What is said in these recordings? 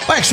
Wax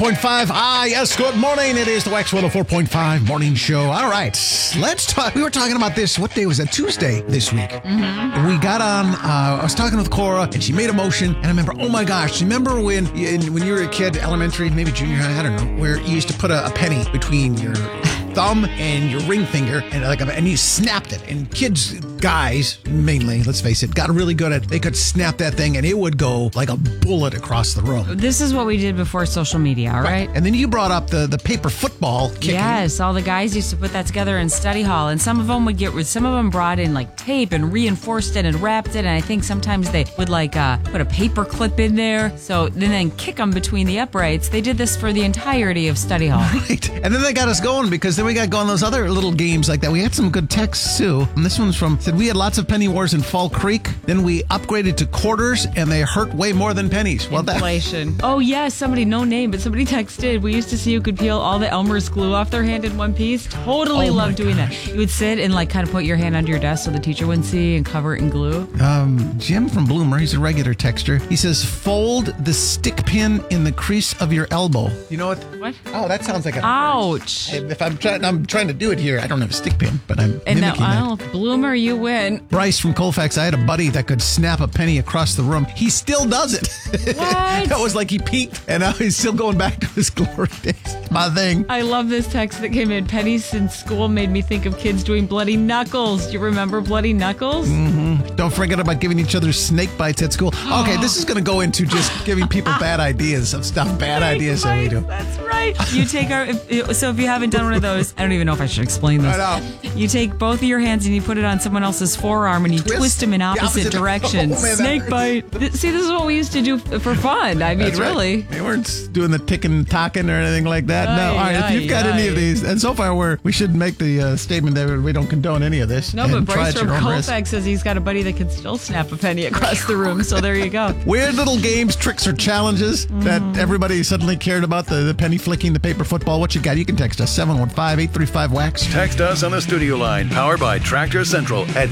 104.5. Yes, good morning. It is the Wax 104.5 morning show. All right, let's talk. We were talking about this. What day was that? Tuesday this week. Mm-hmm. We got on. I was talking with Cora, and she made a motion. And I remember, oh my gosh, remember when you were a kid, elementary, maybe junior high, I don't know, where you used to put a penny between your thumb and your ring finger, and you snapped it. And kids, guys, mainly, let's face it, got really good at it. They could snap that thing, and it would go like a bullet across the room. This is what we did before social media, all right? And then you brought up the paper football kicking. Yes, all the guys used to put that together in study hall, and some of them brought in like tape and reinforced it and wrapped it, and I think sometimes they would put a paper clip in there, so then kick them between the uprights. They did this for the entirety of study hall. Right, and then they got us going because then we got going those other little games like that. We had some good texts too, and this one's said we had lots of penny wars in Fall Creek, then we upgraded to quarters, and they hurt way more than pennies. Well, inflation. Oh yes, somebody, no name, but somebody texted, we used to see who could peel all the Elmer's glue off their hand in one piece. Totally loved doing that. You would sit and kind of put your hand under your desk so the teacher wouldn't see and cover it in glue. Jim from Bloomer, he's a regular texter. He says, fold the stick pin in the crease of your elbow. You know what? What? Oh, that sounds like ouch. If I'm trying to do it here. I don't have a stick pin, but I'm mimicking that. Bloomer, you win. Bryce from Colfax, I had a buddy that could snap a penny across the room. He still does it. What? That was like he peaked, and now he's still going back to his glory days. My thing. I love this text that came in. Pennies in school made me think of kids doing bloody knuckles. Do you remember bloody knuckles? Mm-hmm. Don't forget about giving each other snake bites at school. Okay, this is going to go into just giving people bad ideas of stuff. Bad ideas that we do. That's right. You take so if you haven't done one of those, I don't even know if I should explain this. I know. You take both of your hands and you put it on someone else's forearm and you twist them in opposite directions. Oh, man, snake bite. See, this is what we used to do for fun. I mean, That's really. Right. They weren't doing the ticking, talking, or anything like that. No. All right, if you've got any of these, and so far we should make the statement that we don't condone any of this. No, but Bryce from Colfax says he's got a buddy that can still snap a penny across the room. So there you go. Weird little games, tricks, or challenges that everybody suddenly cared about. The penny flicking, the paper football. What you got? You can text us 715-835-WAX. Text us on the studio line, powered by Tractor Central at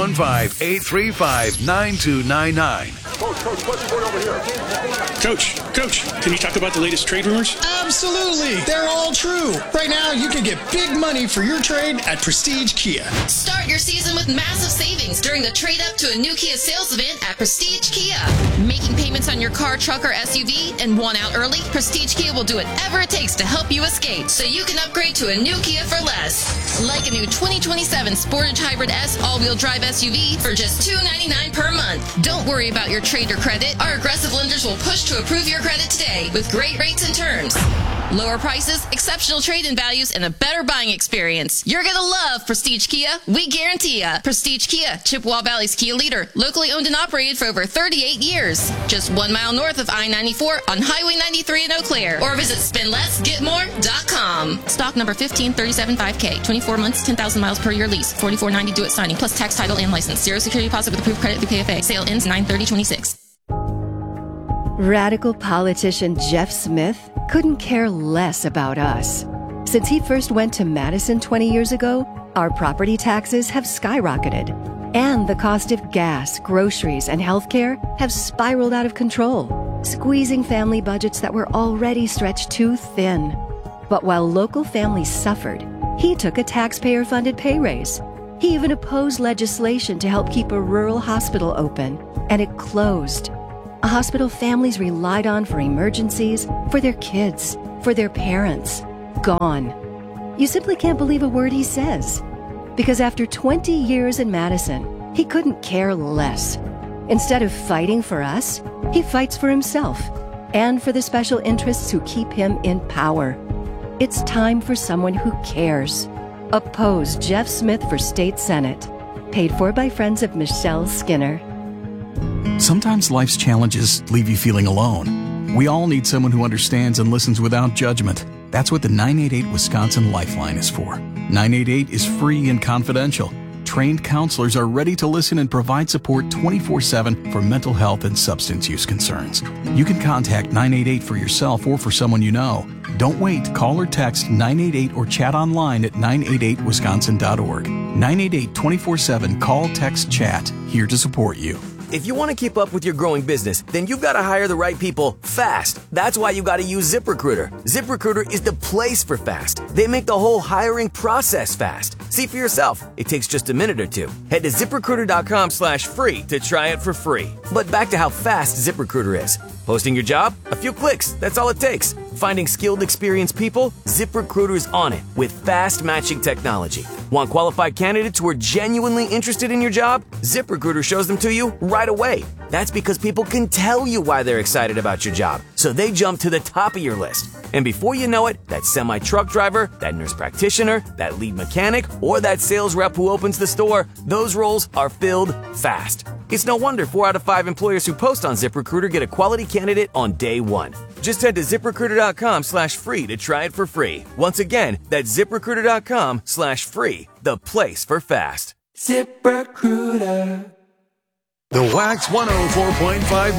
715-835-9299. Coach, question for you over here. Coach, can you talk about the latest trade rumors? Absolutely. They're all true. Right now, you can get big money for your trade at Prestige Kia. Start your season with massive savings during the trade up to a new Kia sales event at Prestige Kia. Making payments on your car, truck, or SUV and want out early? Prestige Kia will do whatever it takes to help you escape so you can upgrade to a new Kia for less. Like a new 2027 Sportage Hybrid S all-wheel drive SUV for just $299 per month. Don't worry about your trade or credit. Our aggressive lenders will push to approve your credit today with great rates and terms. Lower prices, exceptional trade-in values, and a better buying experience. You're going to love Prestige Kia. We guarantee ya. Prestige Kia, Chippewa Valley's Kia leader. Locally owned and operated for over 38 years. Just 1 mile north of I-94 on Highway 93 in Eau Claire. Or visit spendlessgetmore.com. Stock number 15375K. 24 months, 10,000 miles per year lease. $44.90 due at signing. Plus tax, title, and license. Zero security deposit with approved credit through PFA. Sale ends 9/30/26. Radical politician Jeff Smith couldn't care less about us. Since he first went to Madison 20 years ago, our property taxes have skyrocketed, and the cost of gas, groceries, and healthcare have spiraled out of control, squeezing family budgets that were already stretched too thin. But while local families suffered, he took a taxpayer-funded pay raise. He even opposed legislation to help keep a rural hospital open, and it closed. A hospital families relied on for emergencies, for their kids, for their parents. Gone. You simply can't believe a word he says. Because after 20 years in Madison, he couldn't care less. Instead of fighting for us, he fights for himself and for the special interests who keep him in power. It's time for someone who cares. Oppose Jeff Smith for State Senate. Paid for by friends of Michelle Skinner. Sometimes life's challenges leave you feeling alone. We all need someone who understands and listens without judgment. That's what the 988 Wisconsin Lifeline is for. 988 is free and confidential. Trained counselors are ready to listen and provide support 24/7 for mental health and substance use concerns. You can contact 988 for yourself or for someone you know. Don't wait. Call or text 988 or chat online at 988wisconsin.org. 988 24/7 call, text, chat. Here to support you. If you want to keep up with your growing business, then you've got to hire the right people fast. That's why you got to use ZipRecruiter. ZipRecruiter is the place for fast. They make the whole hiring process fast. See for yourself. It takes just a minute or two. Head to ZipRecruiter.com/free to try it for free. But back to how fast ZipRecruiter is. Posting your job? A few clicks. That's all it takes. Finding skilled, experienced people? ZipRecruiter's on it with fast matching technology. Want qualified candidates who are genuinely interested in your job? ZipRecruiter shows them to you right away. That's because people can tell you why they're excited about your job, so they jump to the top of your list. And before you know it, that semi-truck driver, that nurse practitioner, that lead mechanic, or that sales rep who opens the store, those roles are filled fast. It's no wonder 4 out of 5 employers who post on ZipRecruiter get a quality candidate on day one. Just head to ZipRecruiter.com/free to try it for free. Once again, that's ZipRecruiter.com/free, the place for fast. ZipRecruiter. The Wax 104.5